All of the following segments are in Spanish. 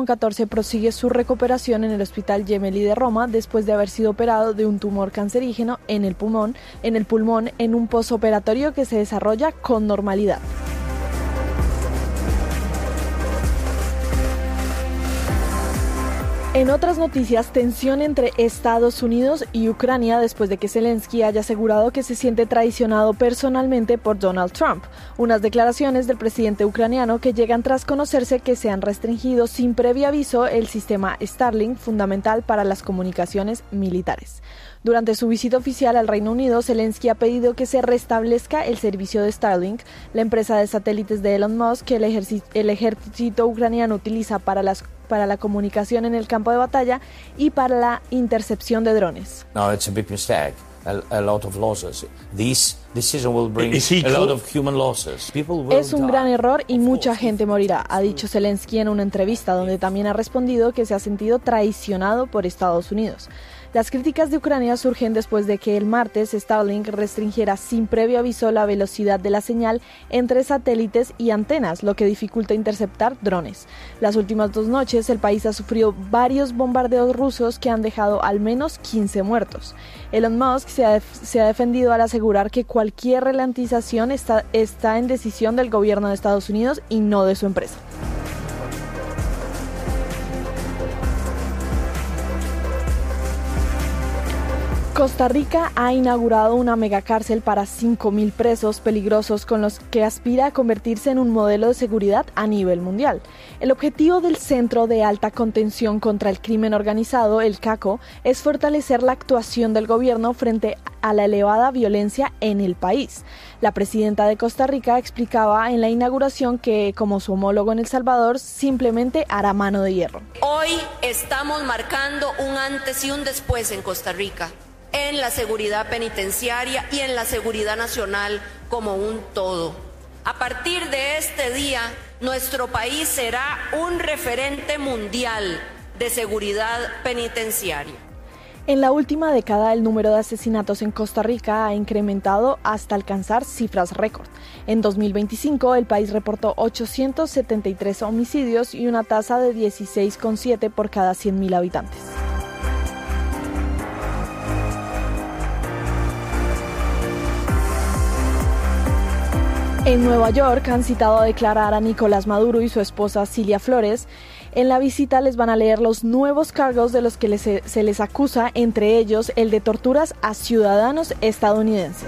con 14 prosigue su recuperación en el Hospital Gemelli de Roma después de haber sido operado de un tumor cancerígeno en el pulmón en un posoperatorio que se desarrolla con normalidad. En otras noticias, tensión entre Estados Unidos y Ucrania después de que Zelensky haya asegurado que se siente traicionado personalmente por Donald Trump. Unas declaraciones del presidente ucraniano que llegan tras conocerse que se han restringido sin previo aviso el sistema Starlink, fundamental para las comunicaciones militares. Durante su visita oficial al Reino Unido, Zelensky ha pedido que se restablezca el servicio de Starlink, la empresa de satélites de Elon Musk que el ejército ucraniano utiliza para la comunicación en el campo de batalla y para la intercepción de drones. No, it's a big mistake. A lot of losses. This decision will bring a lot of human losses. Es un gran error y mucha gente morirá, ha dicho Zelensky en una entrevista donde también ha respondido que se ha sentido traicionado por Estados Unidos. Las críticas de Ucrania surgen después de que el martes Starlink restringiera sin previo aviso la velocidad de la señal entre satélites y antenas, lo que dificulta interceptar drones. Las últimas 2 noches el país ha sufrido varios bombardeos rusos que han dejado al menos 15 muertos. Elon Musk se ha defendido al asegurar que cualquier ralentización está en decisión del gobierno de Estados Unidos y no de su empresa. Costa Rica ha inaugurado una megacárcel para 5.000 presos peligrosos con los que aspira a convertirse en un modelo de seguridad a nivel mundial. El objetivo del Centro de Alta Contención contra el Crimen Organizado, el CACO, es fortalecer la actuación del gobierno frente a la elevada violencia en el país. La presidenta de Costa Rica explicaba en la inauguración que, como su homólogo en El Salvador, simplemente hará mano de hierro. Hoy estamos marcando un antes y un después en Costa Rica, en la seguridad penitenciaria y en la seguridad nacional como un todo. A partir de este día, nuestro país será un referente mundial de seguridad penitenciaria. En la última década, el número de asesinatos en Costa Rica ha incrementado hasta alcanzar cifras récord. En 2025, el país reportó 873 homicidios y una tasa de 16,7 por cada 100.000 habitantes. En Nueva York han citado a declarar a Nicolás Maduro y su esposa Cilia Flores. En la visita les van a leer los nuevos cargos de los que se les acusa, entre ellos el de torturas a ciudadanos estadounidenses.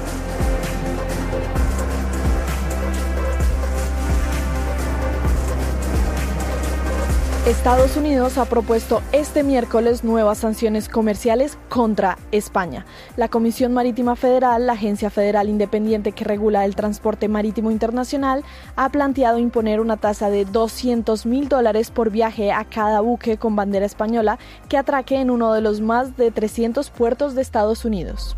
Estados Unidos ha propuesto este miércoles nuevas sanciones comerciales contra España. La Comisión Marítima Federal, la agencia federal independiente que regula el transporte marítimo internacional, ha planteado imponer una tasa de $200,000 por viaje a cada buque con bandera española que atraque en uno de los más de 300 puertos de Estados Unidos.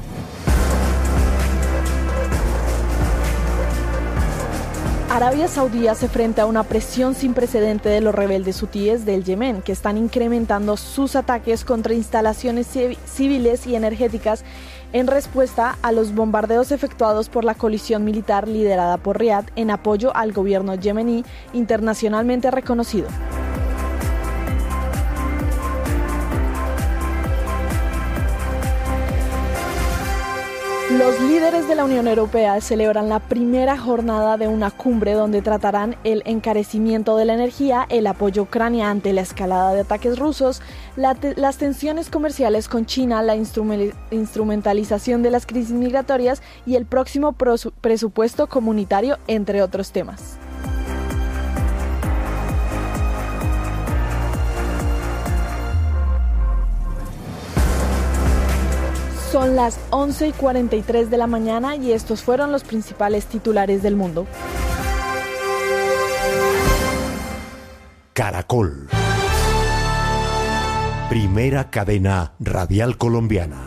Arabia Saudí hace frente a una presión sin precedente de los rebeldes hutíes del Yemen, que están incrementando sus ataques contra instalaciones civiles y energéticas en respuesta a los bombardeos efectuados por la coalición militar liderada por Riad en apoyo al gobierno yemení internacionalmente reconocido. Los líderes de la Unión Europea celebran la primera jornada de una cumbre donde tratarán el encarecimiento de la energía, el apoyo a Ucrania ante la escalada de ataques rusos, las tensiones comerciales con China, la instrumentalización de las crisis migratorias y el próximo presupuesto comunitario, entre otros temas. Son las 11:43 de la mañana y estos fueron los principales titulares del mundo. Caracol. Primera cadena radial colombiana.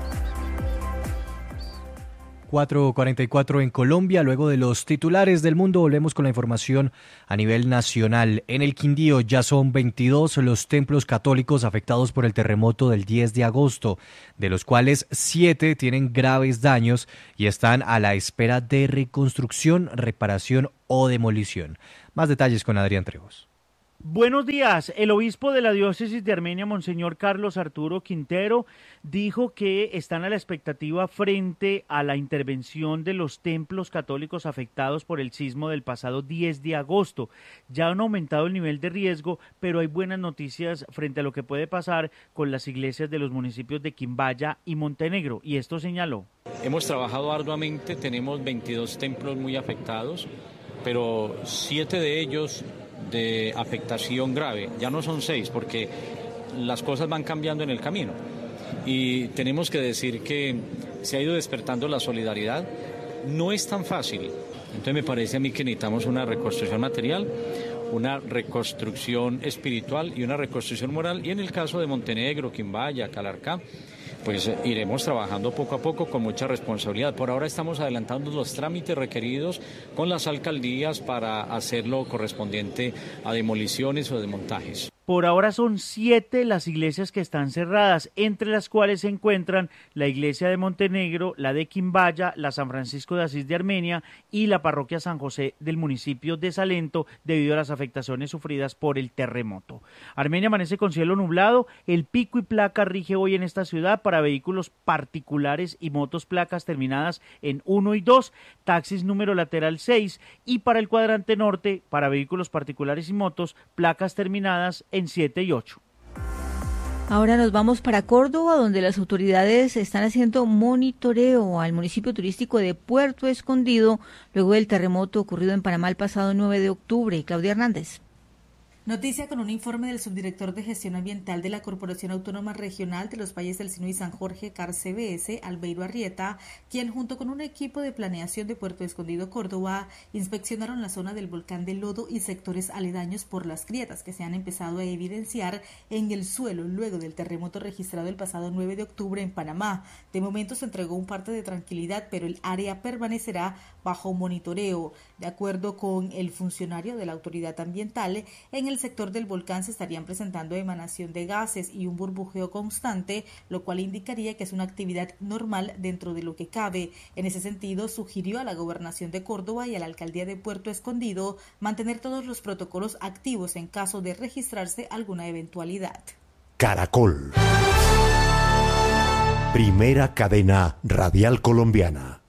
4:44 en Colombia. Luego de los titulares del mundo, volvemos con la información a nivel nacional. En el Quindío ya son 22 los templos católicos afectados por el terremoto del 10 de agosto, de los cuales 7 tienen graves daños y están a la espera de reconstrucción, reparación o demolición. Más detalles con Adrián Trejos. Buenos días. El obispo de la diócesis de Armenia, Monseñor Carlos Arturo Quintero, dijo que están a la expectativa frente a la intervención de los templos católicos afectados por el sismo del pasado 10 de agosto. Ya han aumentado el nivel de riesgo, pero hay buenas noticias frente a lo que puede pasar con las iglesias de los municipios de Quimbaya y Montenegro, y esto señaló. Hemos trabajado arduamente, tenemos 22 templos muy afectados, pero 7 de ellos de afectación grave, ya no son 6 porque las cosas van cambiando en el camino y tenemos que decir que se ha ido despertando la solidaridad, no es tan fácil, entonces me parece a mí que necesitamos una reconstrucción material, una reconstrucción espiritual y una reconstrucción moral, y en el caso de Montenegro, Quimbaya, Calarcá, pues iremos trabajando poco a poco con mucha responsabilidad. Por ahora estamos adelantando los trámites requeridos con las alcaldías para hacer lo correspondiente a demoliciones o desmontajes. Por ahora son 7 las iglesias que están cerradas, entre las cuales se encuentran la iglesia de Montenegro, la de Quimbaya, la San Francisco de Asís de Armenia y la parroquia San José del municipio de Salento, debido a las afectaciones sufridas por el terremoto. Armenia amanece con cielo nublado, el pico y placa rige hoy en esta ciudad para vehículos particulares y motos placas terminadas en 1 y 2, taxis número lateral 6, y para el cuadrante norte, para vehículos particulares y motos, placas terminadas en 7 y 8. Ahora nos vamos para Córdoba, donde las autoridades están haciendo monitoreo al municipio turístico de Puerto Escondido luego del terremoto ocurrido en Panamá el pasado 9 de octubre. Claudia Hernández. Noticia con un informe del subdirector de Gestión Ambiental de la Corporación Autónoma Regional de los Valles del Sinu y San Jorge, CARCBS, Albeiro Arrieta, quien junto con un equipo de planeación de Puerto Escondido, Córdoba, inspeccionaron la zona del volcán de Lodo y sectores aledaños por las grietas que se han empezado a evidenciar en el suelo luego del terremoto registrado el pasado 9 de octubre en Panamá. De momento se entregó un parte de tranquilidad, pero el área permanecerá bajo monitoreo. De acuerdo con el funcionario de la autoridad ambiental, en el sector del volcán se estarían presentando emanación de gases y un burbujeo constante, lo cual indicaría que es una actividad normal dentro de lo que cabe. En ese sentido, sugirió a la Gobernación de Córdoba y a la Alcaldía de Puerto Escondido mantener todos los protocolos activos en caso de registrarse alguna eventualidad. Caracol. Primera cadena radial colombiana.